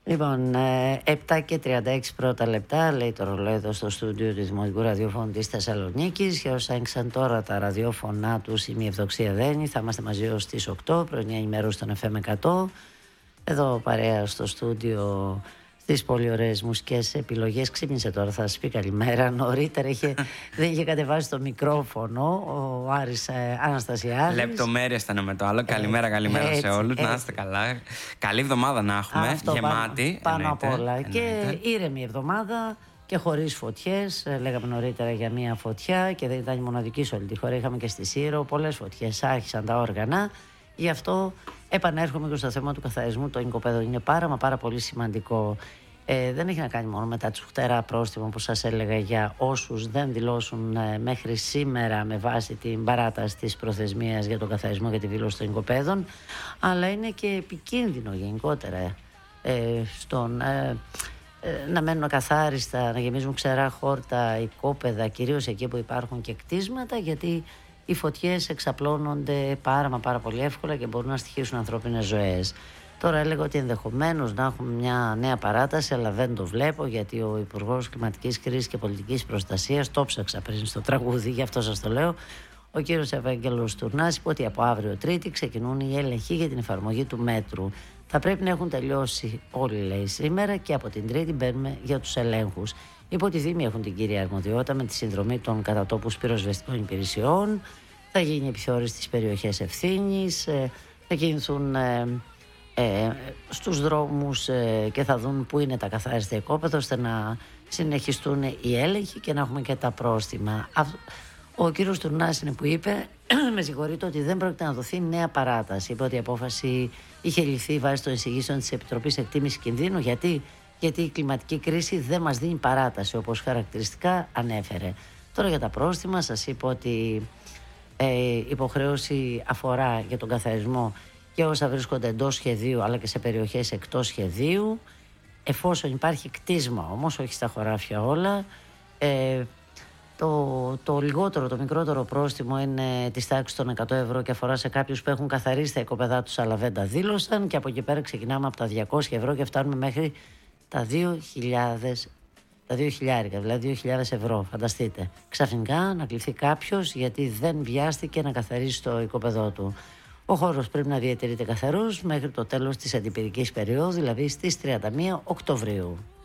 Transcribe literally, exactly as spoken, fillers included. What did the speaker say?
Λοιπόν, επτά και τριάντα έξι πρώτα λεπτά, λέει το ρολόι εδώ στο στούντιο του Δημοτικού Ραδιοφώνου της Θεσσαλονίκης. Για όσα έγξαν τώρα τα ραδιόφωνά τους, η Ευδοξία Δένη, θα είμαστε μαζί ως τις οκτώ, πρωινή ενημέρωση στον εφ εμ εκατό. Εδώ παρέα στο στούντιο, στις πολύ ωραίες μουσικές επιλογές. Ξύπνησε τώρα, θα σας πει καλημέρα. Νωρίτερα είχε, δεν είχε κατεβάσει το μικρόφωνο ο Άρης ε, Αναστασιάδης. Λεπτομέρειες ήταν με το άλλο. Καλημέρα, καλημέρα έτσι, σε όλους. Έτσι. Να είστε καλά. Καλή εβδομάδα να έχουμε. Αυτό, γεμάτη. Πάνω, πάνω απ' όλα. Εννοείται. Και ήρεμη εβδομάδα και χωρίς φωτιές. Λέγαμε νωρίτερα για μία φωτιά και δεν ήταν η μοναδική σε όλη τη χώρα. Είχαμε και στη Σύρο πολλές φωτιές. Άρχισαν τα όργανα. Γι' αυτό επανέρχομαι και στο θέμα του καθαρισμού των οικοπαίδων. Είναι πάρα μα πάρα πολύ σημαντικό. Ε, δεν έχει να κάνει μόνο με τα τσουχτερά πρόστιμα που σας έλεγα για όσους δεν δηλώσουν ε, μέχρι σήμερα με βάση την παράταση της προθεσμίας για τον καθαρισμό και τη δήλωση των οικοπαίδων, αλλά είναι και επικίνδυνο γενικότερα ε, στον, ε, ε, να μένουν ακαθάριστα, να γεμίζουν ξερά χόρτα, οικόπεδα, κυρίως εκεί που υπάρχουν και κτίσματα, γιατί οι φωτιές εξαπλώνονται πάρα μα πάρα πολύ εύκολα και μπορούν να στοιχήσουν ανθρώπινες ζωές. Τώρα έλεγα ότι ενδεχομένως να έχουμε μια νέα παράταση, αλλά δεν το βλέπω, γιατί ο Υπουργός Κλιματικής Κρίσης και Πολιτικής Προστασίας, το ψάξα πριν στο τραγούδι, γι' αυτό σας το λέω, ο κύριος Ευάγγελος Τουρνάς, είπε ότι από αύριο Τρίτη ξεκινούν οι έλεγχοι για την εφαρμογή του μέτρου. Θα πρέπει να έχουν τελειώσει όλοι, λέει, σήμερα, και από την Τρίτη μπαίνουμε για τους ελέγχους. Είπε ότι οι Δήμοι έχουν την κύρια αρμοδιότητα με τη συνδρομή των κατατόπους πυροσβεστικών υπηρεσιών. Θα γίνει επιθεώρηση στις περιοχές ευθύνης, θα κινηθούν ε, ε, στους δρόμους ε, και θα δουν πού είναι τα καθάριστα οικόπεδα, ώστε να συνεχιστούν οι έλεγχοι και να έχουμε και τα πρόστιμα. Ο κύριος Τουρνάς είναι που είπε, με συγχωρείτε, ότι δεν πρόκειται να δοθεί νέα παράταση. Είπε ότι η απόφαση είχε ληφθεί βάσει των εισηγήσεων της Επιτροπής Εκτίμησης Κινδύνου. Γιατί? Γιατί η κλιματική κρίση δεν μας δίνει παράταση, όπως χαρακτηριστικά ανέφερε. Τώρα για τα πρόστιμα σας είπα ότι ε, η υποχρέωση αφορά για τον καθαρισμό και όσα βρίσκονται εντός σχεδίου, αλλά και σε περιοχές εκτός σχεδίου, εφόσον υπάρχει κτίσμα όμως, όχι στα χωράφια όλα. ε, Το, το λιγότερο, το μικρότερο πρόστιμο είναι της τάξης των εκατό ευρώ και αφορά σε κάποιους που έχουν καθαρίσει τα οικοπεδά τους αλλά δεν τα δήλωσαν, και από εκεί πέρα ξεκινάμε από τα διακόσια ευρώ και φτάνουμε μέχρι τα δύο χιλιάδες, τα δύο χιλιάρικα, δηλαδή δύο χιλιάδες ευρώ. Φανταστείτε. Ξαφνικά να κληθεί κάποιος γιατί δεν βιάστηκε να καθαρίσει το οικοπεδό του. Ο χώρος πρέπει να διατηρείται καθαρός μέχρι το τέλος της αντιπυρικής περίοδου, δηλαδή στις τριάντα μία Οκτωβρίου.